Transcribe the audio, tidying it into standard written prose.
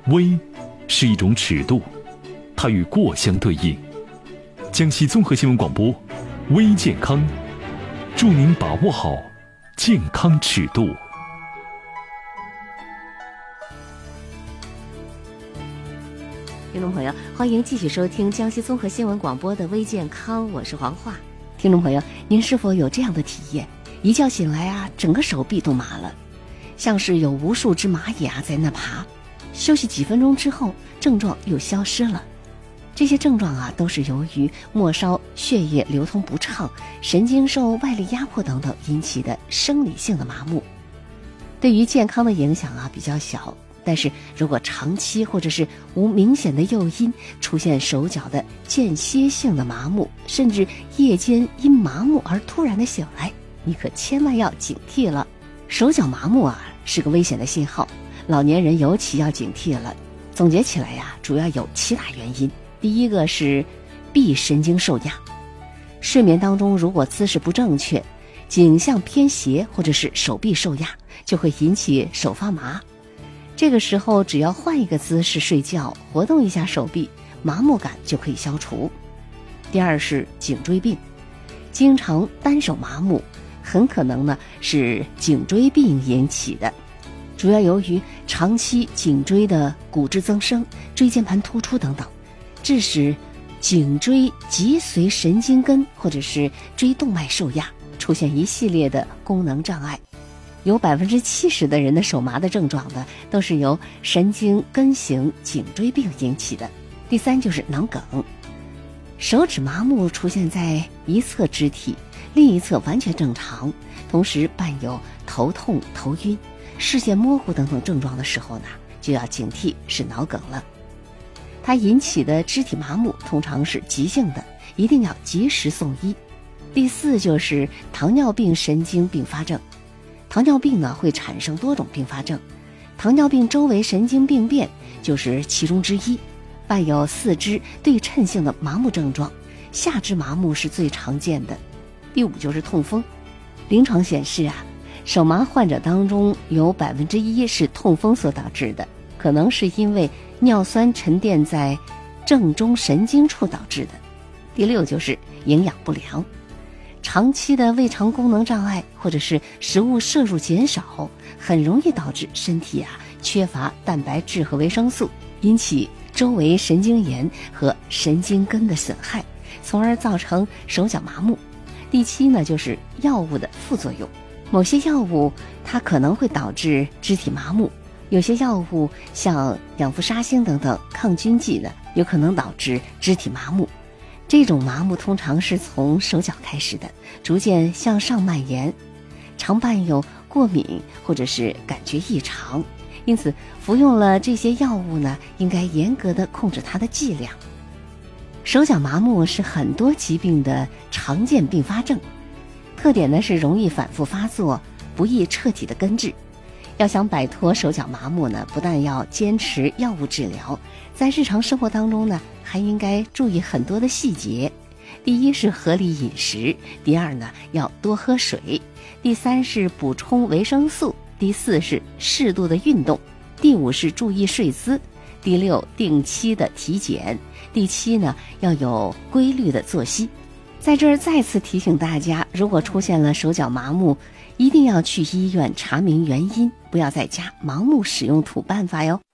微是一种尺度，它与过相对应。江西综合新闻广播，微健康，祝您把握好健康尺度。 听众朋友，欢迎继续收听江西综合新闻广播的微健康，我是黄华。听众朋友，您是否有这样的体验？一觉醒来啊，整个手臂都麻了，像是有无数只蚂蚁在那爬。休息几分钟之后，症状又消失了。这些症状都是由于末梢血液流通不畅、神经受外力压迫等等引起的生理性的麻木。对于健康的影响比较小，但是如果长期或者是无明显的诱因出现手脚的间歇性的麻木，甚至夜间因麻木而突然的醒来，你可千万要警惕了。手脚麻木是个危险的信号，老年人尤其要警惕了。总结起来主要有7大原因。第一个是臂神经受压，睡眠当中如果姿势不正确，颈项偏斜或者是手臂受压，就会引起手发麻。这个时候只要换一个姿势睡觉，活动一下手臂，麻木感就可以消除。第二是颈椎病，经常单手麻木，很可能是颈椎病引起的，主要由于长期颈椎的骨质增生、椎间盘突出等等，致使颈椎脊髓神经根或者是椎动脉受压，出现一系列的功能障碍。有70%的人的手麻的症状都是由神经根型颈椎病引起的。第三就是脑梗，手指麻木出现在一侧肢体，另一侧完全正常，同时伴有头痛、头晕、视线模糊等等症状的时候就要警惕是脑梗了。它引起的肢体麻木通常是急性的，一定要及时送医。第四就是糖尿病神经并发症。糖尿病会产生多种并发症，糖尿病周围神经病变就是其中之一，伴有四肢对称性的麻木症状，下肢麻木是最常见的。第五就是痛风。临床显示手麻患者当中有1%是痛风所导致的，可能是因为尿酸沉淀在正中神经处导致的。第六就是营养不良，长期的胃肠功能障碍或者是食物摄入减少，很容易导致身体缺乏蛋白质和维生素，引起周围神经炎和神经根的损害，从而造成手脚麻木。第七就是药物的副作用，某些药物它可能会导致肢体麻木，有些药物像氧氟沙星等等抗菌剂有可能导致肢体麻木。这种麻木通常是从手脚开始的，逐渐向上蔓延，常伴有过敏或者是感觉异常，因此服用了这些药物应该严格的控制它的剂量。手脚麻木是很多疾病的常见并发症，特点是容易反复发作，不易彻底的根治。要想摆脱手脚麻木不但要坚持药物治疗，在日常生活当中还应该注意很多的细节。第一是合理饮食，第二要多喝水，第三是补充维生素，第四是适度的运动，第五是注意睡姿，第六定期的体检，第七要有规律的作息。在这儿再次提醒大家，如果出现了手脚麻木，一定要去医院查明原因，不要在家盲目使用土办法哟。